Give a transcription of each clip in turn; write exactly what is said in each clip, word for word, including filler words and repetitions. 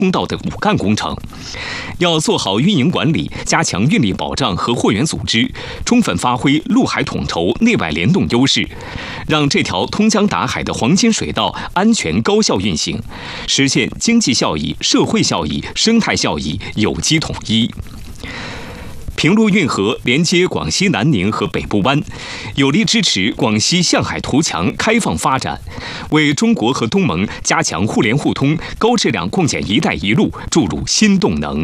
通道的骨干工程。要做好运营管理，加强运力保障和货源组织，充分发挥陆海统筹、内外联动优势，让这条通江达海的黄金水道安全高效运行，实现经济效益、社会效益、生态效益有机统一。平陆运河连接广西南宁和北部湾，有力支持广西向海图强开放发展，为中国和东盟加强互联互通、高质量共建“一带一路”注入新动能。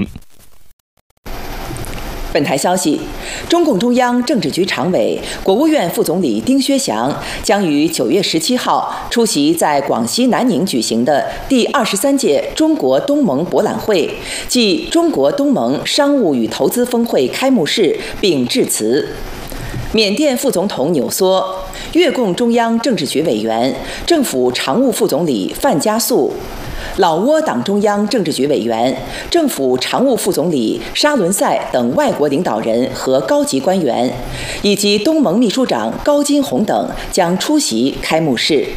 本台消息，中共中央政治局常委、国务院副总理丁薛祥将于九月十七号出席在广西南宁举行的第二十三届中国东盟博览会暨中国东盟商务与投资峰会开幕式并致辞。缅甸副总统纽梭、越共中央政治局委员、政府常务副总理范加素、老挝党中央政治局委员、政府常务副总理沙伦塞等外国领导人和高级官员，以及东盟秘书长高金洪等将出席开幕式。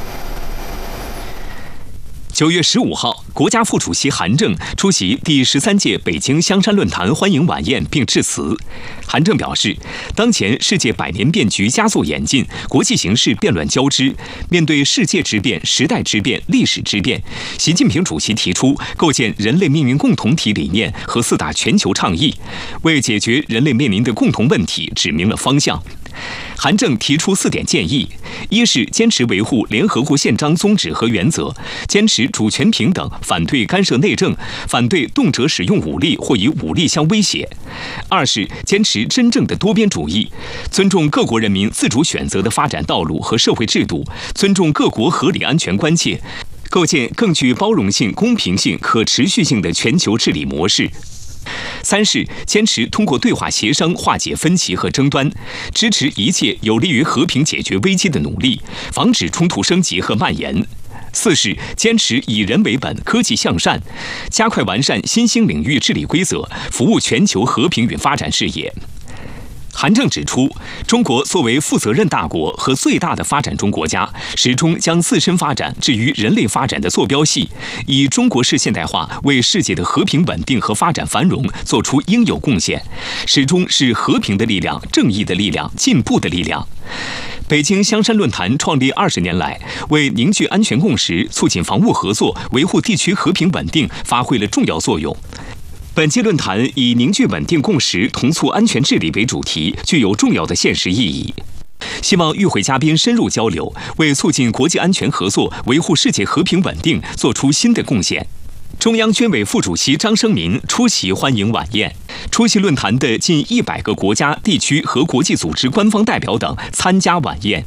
九月十五号，国家副主席韩正出席第十三届北京香山论坛欢迎晚宴并致辞。韩正表示，当前世界百年变局加速演进，国际形势变乱交织，面对世界之变、时代之变、历史之变，习近平主席提出构建人类命运共同体理念和四大全球倡议，为解决人类面临的共同问题指明了方向。韩正提出四点建议：一是坚持维护联合国宪章宗旨和原则，坚持主权平等，反对干涉内政，反对动辄使用武力或以武力相威胁；二是坚持真正的多边主义，尊重各国人民自主选择的发展道路和社会制度，尊重各国合理安全关切，构建更具包容性、公平性、可持续性的全球治理模式。三是坚持通过对话协商化解分歧和争端，支持一切有利于和平解决危机的努力，防止冲突升级和蔓延。四是坚持以人为本、科技向善，加快完善新兴领域治理规则，服务全球和平与发展事业。韩正指出，中国作为负责任大国和最大的发展中国家，始终将自身发展置于人类发展的坐标系，以中国式现代化为世界的和平稳定和发展繁荣做出应有贡献，始终是和平的力量、正义的力量、进步的力量。北京香山论坛创立二十年来，为凝聚安全共识、促进防务合作、维护地区和平稳定发挥了重要作用。本期论坛以凝聚稳定共识、同促安全治理为主题，具有重要的现实意义。希望与会嘉宾深入交流，为促进国际安全合作、维护世界和平稳定做出新的贡献。中央军委副主席张生民出席欢迎晚宴，出席论坛的近一百个国家、地区和国际组织官方代表等参加晚宴。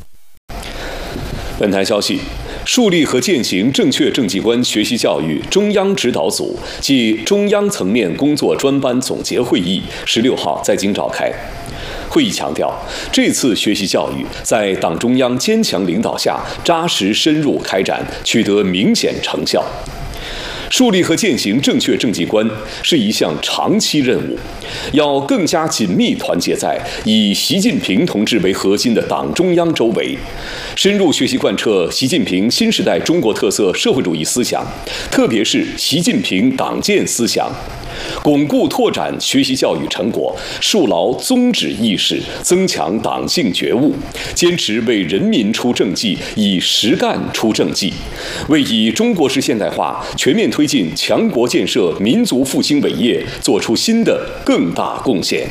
本台消息，树立和践行正确政绩观学习教育中央指导组暨中央层面工作专班总结会议十六号在京召开。会议强调，这次学习教育在党中央坚强领导下扎实深入开展，取得明显成效。树立和践行正确政绩观是一项长期任务，要更加紧密团结在以习近平同志为核心的党中央周围，深入学习贯彻习近平新时代中国特色社会主义思想，特别是习近平党建思想，巩固拓展学习教育成果，树牢宗旨意识，增强党性觉悟，坚持为人民出政绩，以实干出政绩，为以中国式现代化全面推进强国建设、民族复兴伟业做出新的更大贡献。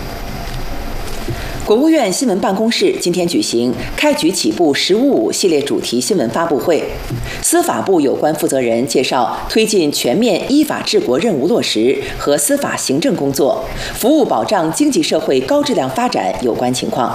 国务院新闻办公室今天举行开局起步“十五五”系列主题新闻发布会，司法部有关负责人介绍推进全面依法治国任务落实和司法行政工作、服务保障经济社会高质量发展有关情况。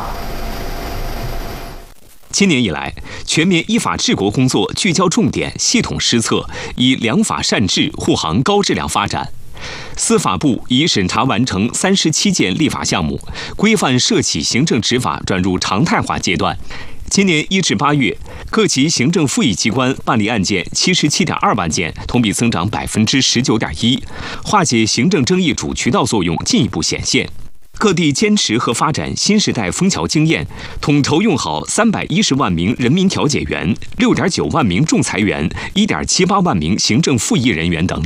今年以来，全面依法治国工作聚焦重点、系统施策，以良法善治护航高质量发展。司法部已审查完成三十七件立法项目，规范涉企行政执法转入常态化阶段。今年一至八月，各级行政复议机关办理案件七十七点二万件，同比增长百分之十九点一，化解行政争议主渠道作用进一步显现。 各地坚持和发展新时代枫桥经验，统筹用好三百一十万名人民调解员、六点九万名仲裁员、一点七八万名行政复议人员等。